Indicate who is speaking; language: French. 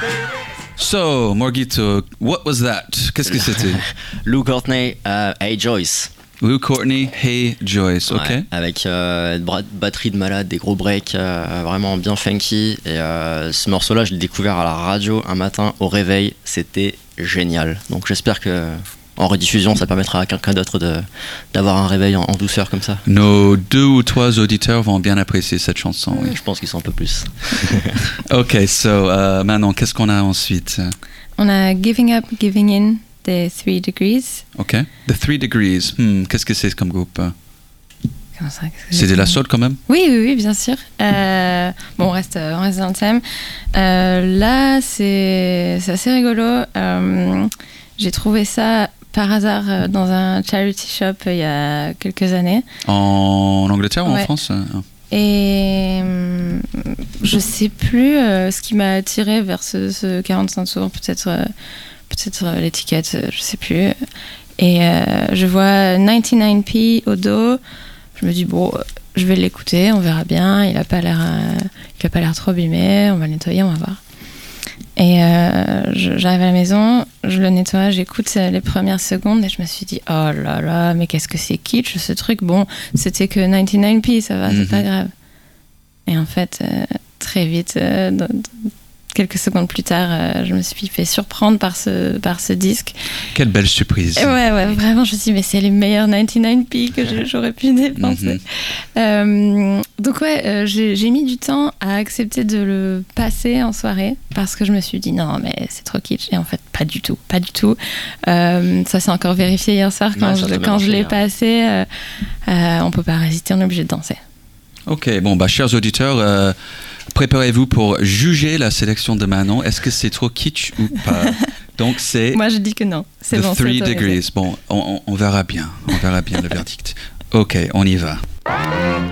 Speaker 1: So, Morgito, what was that? Qu'est-ce que c'était?
Speaker 2: Lou Courtney, Hey Joyce.
Speaker 1: Lou Courtney, Hey Joyce, ok.
Speaker 2: Ouais, avec une batterie de malade, des gros breaks, vraiment bien funky. Et ce morceau-là, je l'ai découvert à la radio un matin au réveil. C'était génial. Donc j'espère que en rediffusion, ça permettra à quelqu'un d'autre d'avoir un réveil en douceur comme ça.
Speaker 1: Nos 2 ou 3 auditeurs vont bien apprécier cette chanson. Oui.
Speaker 2: Je pense qu'ils sont un peu plus.
Speaker 1: Ok, so maintenant, qu'est-ce qu'on a ensuite?
Speaker 3: On a Giving Up, Giving In, des 3 Degrees.
Speaker 1: Ok, The 3 Degrees. Qu'est-ce que c'est comme groupe?
Speaker 3: Comment ça,
Speaker 1: c'est de la soul quand même?
Speaker 3: Oui, bien sûr. Bon, on reste dans le thème. Là, c'est assez rigolo. J'ai trouvé ça par hasard dans un charity shop il y a quelques années.
Speaker 1: En Angleterre ou en France?
Speaker 3: Et je sais plus ce qui m'a attiré vers ce 45 tours, peut-être l'étiquette, je sais plus. Et je vois 99p au dos. Je me dis bon, je vais l'écouter, on verra bien. Il a pas l'air trop abîmé. On va le nettoyer, on va voir. Et j'arrive à la maison, je le nettoie, j'écoute les premières secondes et je me suis dit oh là là, mais qu'est-ce que c'est kitsch ce truc. Bon, c'était que 99p, ça va, c'est pas grave. Et en fait, très vite, quelques secondes plus tard, je me suis fait surprendre par ce disque.
Speaker 1: Quelle belle surprise.
Speaker 3: Et ouais, vraiment, je me suis dit, mais c'est les meilleurs 99p que j'aurais pu dépenser. Donc ouais, j'ai mis du temps à accepter de le passer en soirée parce que je me suis dit, non, mais c'est trop kitsch. Et en fait, pas du tout. Ça s'est encore vérifié hier soir quand je l'ai passé. On peut pas résister, on est obligé de danser.
Speaker 1: Ok, bon, chers auditeurs, préparez-vous pour juger la sélection de Manon. Est-ce que c'est trop kitsch ou pas? Donc c'est...
Speaker 3: Moi je dis que non. C'est
Speaker 1: The
Speaker 3: bon,
Speaker 1: 3 Degrees. Bon, on verra bien. On verra bien le verdict. Ok, on y va.